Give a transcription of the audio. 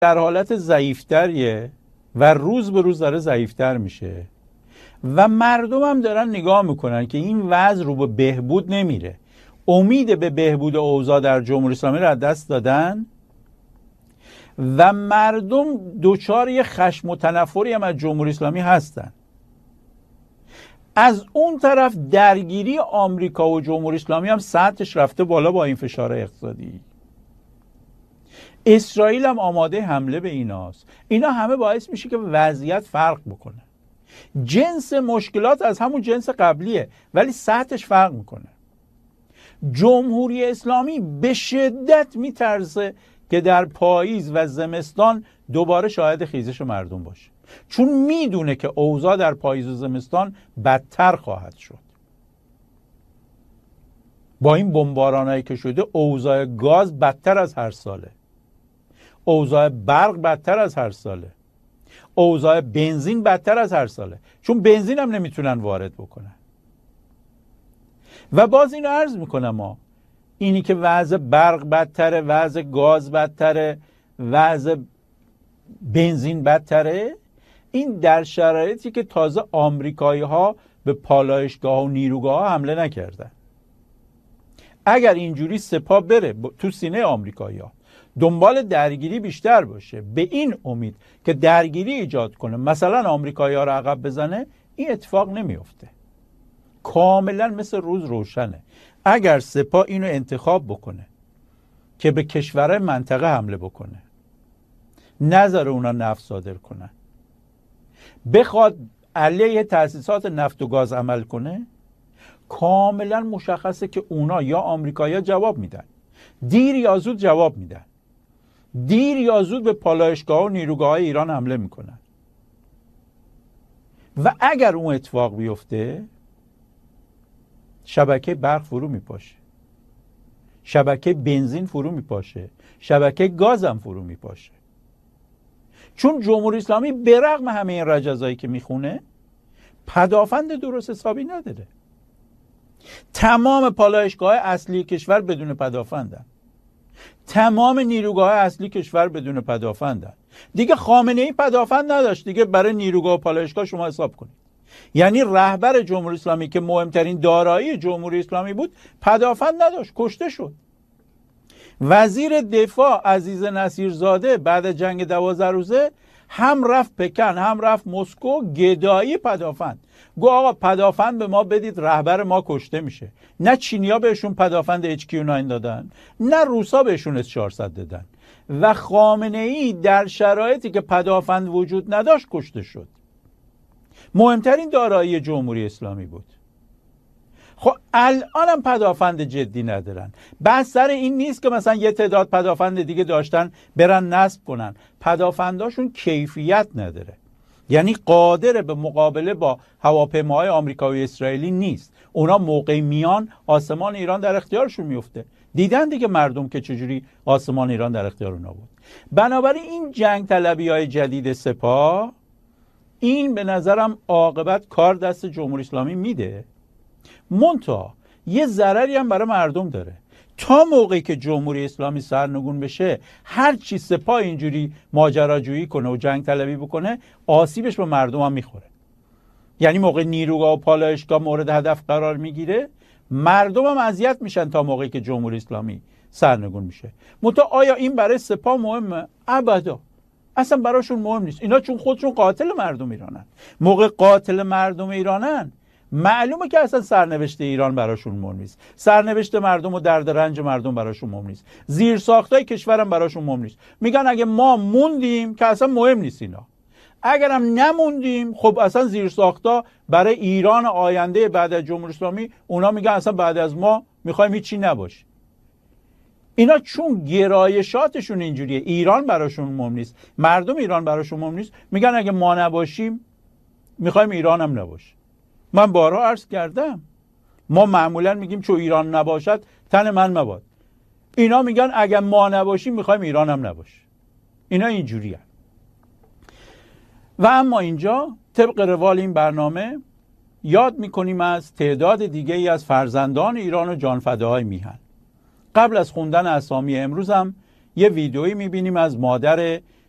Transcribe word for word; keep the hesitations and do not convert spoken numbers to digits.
در حالت ضعیفتریه و روز به روز داره ضعیفتر میشه و مردم هم دارن نگاه میکنن که این وضع رو به بهبود نمیره، امید به بهبود اوضاع در جمهوری اسلامی رو از دست دادن و مردم دوچار یه خشم و تنفری هم از جمهوری اسلامی هستن. از اون طرف درگیری آمریکا و جمهوری اسلامی هم سطحش رفته بالا با این فشار اقتصادی. اسرائیل هم آماده حمله به ایناست. اینا همه باعث میشه که وضعیت فرق بکنه. جنس مشکلات از همون جنس قبلیه ولی سطحش فرق میکنه. جمهوری اسلامی به شدت میترسه که در پاییز و زمستان دوباره شاهد خیزش مردم باشه، چون میدونه که اوضاع در پاییز و زمستان بدتر خواهد شد. با این بمبارانایی که شده اوضاع گاز بدتر از هر ساله، اوضاع برق بدتر از هر ساله، اوضاع بنزین بدتر از هر ساله، چون بنزین هم نمیتونن وارد بکنن. و باز اینو عرض میکنم ما اینی که وضع برق بدتره، وضع گاز بدتره، وضع بنزین بدتره، این در شرایطی که تازه آمریکایی ها به پالایشگاه و نیروگاه ها حمله نکردن. اگر اینجوری سپاه بره تو سینه آمریکایی ها، دنبال درگیری بیشتر باشه به این امید که درگیری ایجاد کنه، مثلا آمریکایی ها رو عقب بزنه، این اتفاق نمیفته. کاملا مثل روز روشنه. اگر سپاه اینو انتخاب بکنه که به کشورهای منطقه حمله بکنه، نظر اونا نفت صادر کنن، بخواد علیه تأسیسات نفت و گاز عمل کنه، کاملا مشخصه که اونا یا آمریکایی‌ها جواب میدن، دیر یا زود جواب میدن، دیر یا زود به پالایشگاه و نیروگاه ایران حمله میکنن. و اگر اون اتفاق بیفته، شبکه برق فرو میپاشه، شبکه بنزین فرو میپاشه، شبکه گاز هم فرو میپاشه. چون جمهوری اسلامی به رغم همه این رجزایی که میخونه پدافند درست حسابی نداره. تمام پالایشگاه اصلی کشور بدون پدافندن، تمام نیروگاه اصلی کشور بدون پدافندن. دیگه خامنه ای پدافند نداشت دیگه، برای نیروگاه و پالایشگاه شما حساب کنید. یعنی رهبر جمهوری اسلامی که مهمترین دارایی جمهوری اسلامی بود پدافند نداشت، کشته شد. وزیر دفاع عزیز نصیرزاده بعد از جنگ دوازده روزه هم رفت پکن هم رفت مسکو، گدایی پدافند. گو آقا پدافند به ما بدید، رهبر ما کشته میشه. نه چینیا بهشون پدافند اچ کیو نه دادن، نه روسا بهشون اس چهارصد دادن. و خامنه ای در شرایطی که پدافند وجود نداشت کشته شد. مهمترین دارایی جمهوری اسلامی بود. خب الان هم پدافند جدی ندارن. بس سر این نیست که مثلا یه تعداد پدافند دیگه داشتن برن نصب کنن. پدافنداشون کیفیت نداره، یعنی قادر به مقابله با هواپیماهای آمریکایی و اسرائیلی نیست. اونا موقع میان آسمان ایران در اختیارشون میفته. دیدن دیگه مردم که چجوری آسمان ایران در اختیار اونا بود. بنابراین این جنگ طلبی های جدید سپاه، این به نظرم عاقبت کار دست جمهوری اسلامی میده، منتها یه ضرری هم برای مردم داره. تا موقعی که جمهوری اسلامی سرنگون بشه، هر چی سپاه اینجوری ماجراجویی کنه و جنگ طلبی بکنه، آسیبش به مردم هم میخوره. یعنی موقع نیروگاه و پالایشگاه مورد هدف قرار میگیره، مردم هم اذیت میشن تا موقعی که جمهوری اسلامی سرنگون میشه. منتها آیا این برای سپاه مهمه؟ ابدا، اصلا براشون مهم نیست. اینا چون خودشون قاتل مردم ایرانن، موقع قاتل مردم ایرانن معلومه که اصلا سرنوشت ایران براشون مهم نیست، سرنوشت مردم و درد رنج مردم براشون مهم نیست، زیر ساختای کشورم براشون مهم نیست. میگن اگه ما موندیم که اصلا مهم نیست اینا، اگرم نموندیم خب اصلا زیر ساختا برای ایران آینده بعد از جمهوری اسلامی، اونا میگن اصلا بعد از ما میخوایم هیچی نباشه. اینا چون گرایشاتشون اینجوریه، ایران براشون مهم نیست، مردم ایران براشون مهم نیست، میگن اگه ما نباشیم میخوایم ایران هم نباشه. من بارها عرض کردم، ما معمولا میگیم چون ایران نباشد تن من مباد. اینا میگن اگه ما نباشیم میخوایم ایران هم نباشه. اینا اینجوریه. و اما اینجا طبق روال این برنامه یاد میکنیم از تعداد دیگه ای از فرزندان ایران و جانفداهای میهن. قبل از خوندن اسامی امروز هم یه ویدئویی میبینیم از مادر